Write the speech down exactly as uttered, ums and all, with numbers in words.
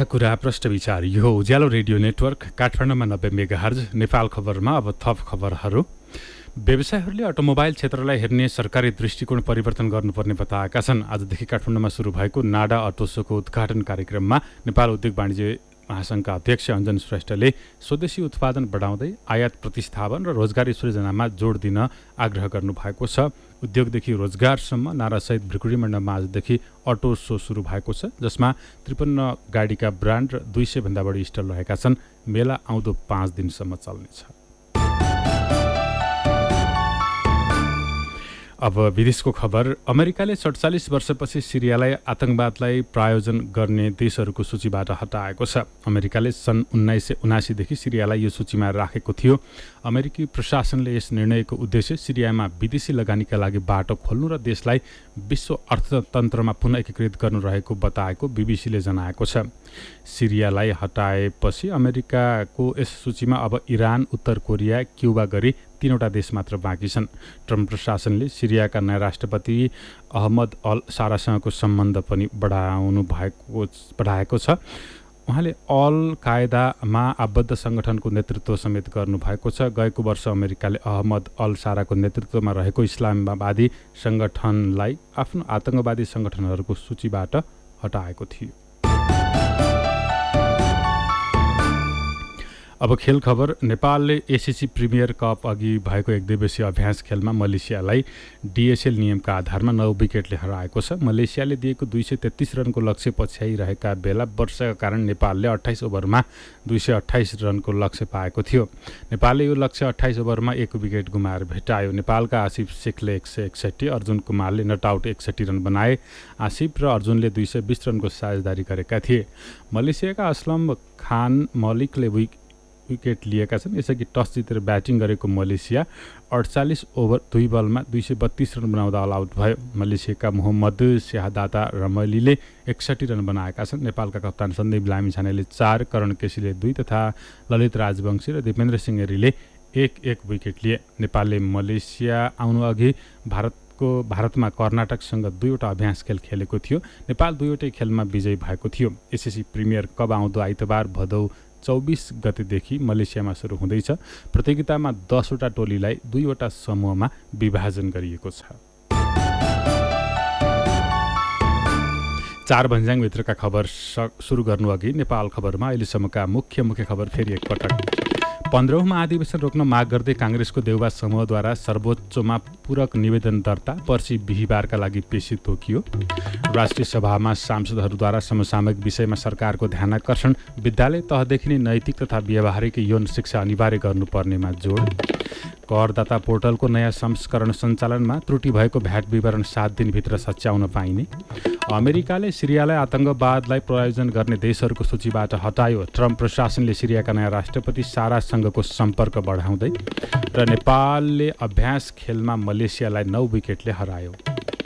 सीधा कुरा प्रश्न विचार यो उज्यालो रेडियो नेटवर्क काठमाडौँमा नब्बे मेगाहर्ज नेपाल खबरमा अब थप खबरहरू। व्यवसायीहरूले अटोमोबाइल क्षेत्रलाई हेर्ने सरकारी दृष्टिकोण परिवर्तन गर्नुपर्ने बताएका छन्। आजदेखि काठमाडौँमा सुरु भएको नाडा अटो सोको उद्घाटन कार्यक्रममा नेपाल उद्योग वाणिज्य महासङ्घका अध्यक्ष अञ्जन श्रेष्ठले स्वदेशी उत्पादन बढाउँदै आयात प्रतिस्थापन र रोजगारी सृजनामा जोड दिन आग्रह गर्नुभएको छ। उद्योगदेखि रोजगारसम्म नारासहित भ्रिकुटी मण्डपमा आजदेखि अटो सो सुरु भएको छ, जसमा त्रिपन्न गाडीका ब्रान्ड र दुई सय भन्दा बढी स्टल रहेका छन्। मेला आउँदो पाँच दिनसम्म चल्नेछ। अब विदेशको खबर। अमेरिकाले सडचालिस वर्षपछि सिरियालाई आतंकवादलाई प्रायोजन गर्ने देशहरूको सूचीबाट हटाएको छ। अमेरिकाले सन् उन्नाइस सय उनासीदेखि सिरियालाई यो सूचीमा राखेको थियो। अमेरिकी प्रशासनले यस निर्णयको उद्देश्य सिरियामा विदेशी लगानीका लागि बाटो खोल्नु र देशलाई विश्व अर्थतन्त्रमा पुनः एकीकृत गर्नु रहेको बताएको बीबीसीले जनाएको छ। सिरियालाई हटाएपछि अमेरिकाको यस सूचीमा अब इरान, उत्तर कोरिया, क्युबा गरी तीनवटा देश मात्र बाँकी छन्। ट्रम्प प्रशासनले सिरियाका नयाँ राष्ट्रपति अहमद अल सारासँगको सम्बन्ध पनि बढाउनु भएको बढाएको छ। उहाँले अल कायदामा आबद्ध सङ्गठनको नेतृत्व समेत गर्नुभएको छ। गएको वर्ष अमेरिकाले अहमद अल साराको नेतृत्वमा रहेको इस्लामवादी सङ्गठनलाई आफ्नो आतङ्कवादी सङ्गठनहरूको सूचीबाट हटाएको थियो। अब खेल खबर। नेपालले एसिसी प्रिमियर कप अघि भएको एक दिवसीय अभ्यास खेलमा मलेसियालाई डिएसएल नियमका आधारमा नौ विकेटले हराएको छ। मलेसियाले दिएको दुई सय तेत्तिस रनको लक्ष्य पछ्याइरहेका बेला वर्षाका कारण नेपालले अट्ठाइस ओभरमा दुई सय अट्ठाइस रनको लक्ष्य पाएको थियो। नेपालले यो लक्ष्य अट्ठाइस ओभरमा एक विकेट गुमाएर भेटायो। नेपालका आसिफ शेखले एक सय एकसट्ठी, अर्जुन कुमारले नट आउट एकसट्ठी रन बनाए। आसिफ र अर्जुनले दुई सय बिस रनको साझेदारी गरेका थिए। मलेसियाका असलम खान मलिकले विकेट लिएका छन्। यसअघि टस जितेर ब्याटिङ गरेको मलेसिया अडचालिस ओभर दुई बलमा दुई सय बत्तीस रन बनाउँदा अल आउट भयो। मलेसियाका मोहम्मद स्याहदाता रमलीले एकसट्ठी रन बनाएका छन्। नेपालका कप्तान सन्दीप लामिछानेले चार, करण केसीले दुई तथा ललित राजवंशी र दिपेन्द्र सिंहरीले एक एक विकेट लिए। नेपालले मलेसिया आउनु अघि भारतको भारतमा कर्नाटकसँग दुईवटा अभ्यास खेल खेलेको थियो। नेपाल दुईवटै खेलमा विजयी भएको थियो। एसएसी प्रिमियर कप आउँदो आइतबार भदौ चौबिस गतेदेखि मलेसियामा सुरु हुँदैछ। प्रतियोगितामा दसवटा टोलीलाई दुईवटा समूहमा विभाजन गरिएको छ। चार भन्ज्याङभित्रका खबर सुरु गर्नु अघि नेपाल खबरमा अहिलेसम्मका मुख्य मुख्य खबर फेरि एकपटक। पन्ध्रौँ महाधिवेशन रोक्न माग गर्दै काङ्ग्रेसको देउबा समूहद्वारा सर्वोच्चमा पूरक निवेदन दर्ता पर्सि बिहिबारका लागि पेशी तोकियो। राष्ट्रिय सभामा सांसदहरूद्वारा समसामयिक विषयमा सरकारको ध्यानाकर्षण। विद्यालय तहदेखि नै नैतिक तथा व्यावहारिक यौन शिक्षा अनिवार्य गर्नुपर्नेमा जोड। करदाता पोर्टलको नयाँ संस्करण सञ्चालनमा त्रुटि भएको भ्याट विवरण सात दिनभित्र सच्याउन पाइने। अमेरिकाले सिरियालाई आतङ्कवादलाई प्रायोजन गर्ने देशहरूको सूचीबाट हटायो। ट्रम्प प्रशासनले सिरियाका नयाँ राष्ट्रपति सारासँगको सम्पर्क बढाउँदै। र नेपालले अभ्यास खेलमा मलेसियालाई नौ विकेटले हरायो।